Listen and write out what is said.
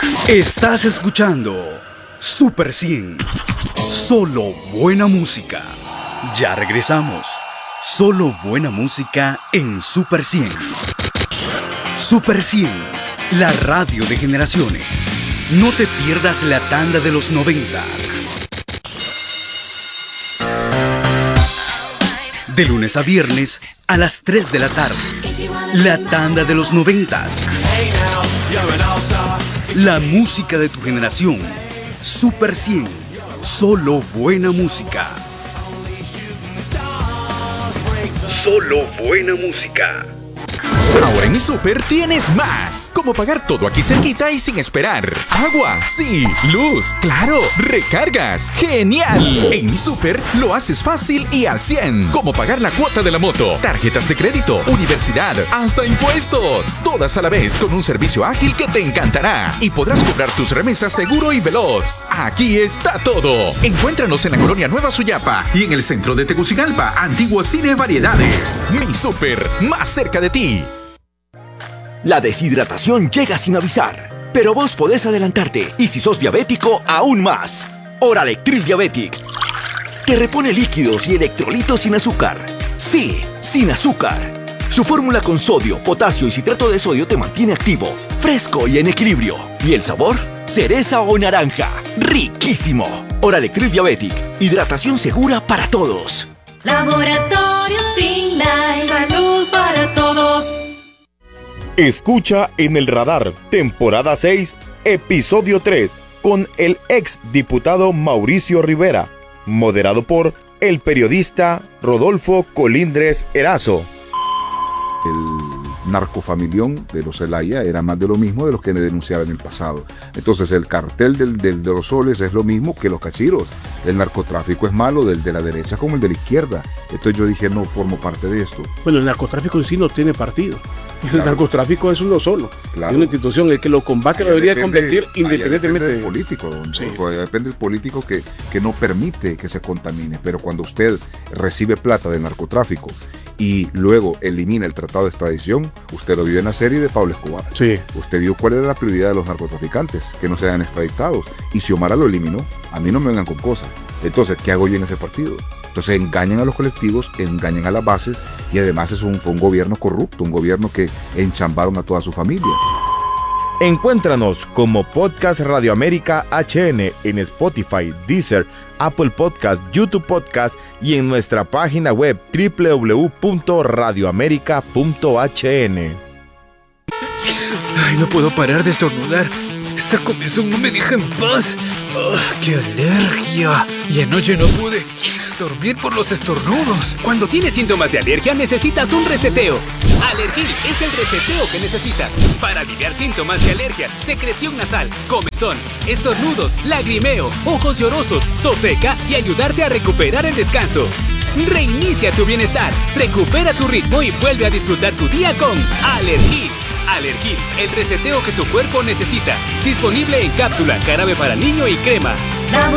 Estás escuchando Super 100. Solo buena música. Ya regresamos. Solo buena música en Super 100. Super 100, la radio de generaciones. No te pierdas la tanda de los 90. De lunes a viernes a las 3 de la tarde. La tanda de los 90. La música de tu generación. Super 100. Solo buena música. Solo buena música. Ahora en mi Super tienes más. Como pagar todo aquí cerquita y sin esperar. Agua, sí. Luz, claro. Recargas, genial. En mi Super lo haces fácil y al 100. Como pagar la cuota de la moto, tarjetas de crédito, universidad, hasta impuestos. Todas a la vez con un servicio ágil que te encantará. Y podrás cobrar tus remesas seguro y veloz. Aquí está todo. Encuéntranos en la colonia Nueva Suyapa y en el centro de Tegucigalpa, antiguo Cine Variedades. Mi Super, más cerca de ti. La deshidratación llega sin avisar, pero vos podés adelantarte y si sos diabético, aún más. Oralectril Diabetic te repone líquidos y electrolitos sin azúcar. Sí, sin azúcar. Su fórmula con sodio, potasio y citrato de sodio te mantiene activo, fresco y en equilibrio. ¿Y el sabor? Cereza o naranja. ¡Riquísimo! Oralectril Diabetic, hidratación segura para todos. Laboratorios Finlife, salud para todos. Escucha En el Radar, temporada 6, episodio 3, con el ex diputado Mauricio Rivera, moderado por el periodista Rodolfo Colindres Erazo. El narcofamilión de los Zelaya era más de lo mismo de los que denunciaba en el pasado. Entonces el cartel de los soles es lo mismo que los cachiros. El narcotráfico es malo del de la derecha como el de la izquierda. Entonces yo dije, no formo parte de esto. Bueno, el narcotráfico en sí no tiene partido. El narcotráfico es uno solo. Claro. Es una institución, el que lo combate lo debería combatir independientemente del político. Sí. Depende del político que no permite que se contamine. Pero cuando usted recibe plata del narcotráfico y luego elimina el tratado de extradición, usted lo vio en la serie de Pablo Escobar. Sí. Usted vio cuál era la prioridad de los narcotraficantes, que no sean extraditados. Y Xiomara lo eliminó. A mí no me vengan con cosas. Entonces, ¿qué hago yo en ese partido? Entonces engañan a los colectivos, engañan a las bases y además fue un gobierno corrupto, un gobierno que enchambaron a toda su familia. Encuéntranos como Podcast Radio América HN en Spotify, Deezer, Apple Podcast, YouTube Podcast y en nuestra página web www.radioamerica.hn. Ay, no puedo parar de estornudar. Esta comezón no me deja en paz. Oh, ¡qué alergia! Y anoche no pude dormir por los estornudos. Cuando tienes síntomas de alergia necesitas un reseteo. Alergil es el reseteo que necesitas para aliviar síntomas de alergias, secreción nasal, comezón, estornudos, lagrimeo, ojos llorosos, tos seca y ayudarte a recuperar el descanso. Reinicia tu bienestar, recupera tu ritmo y vuelve a disfrutar tu día con Alergil. Alergil, el reseteo que tu cuerpo necesita. Disponible en cápsula, jarabe para niño y crema.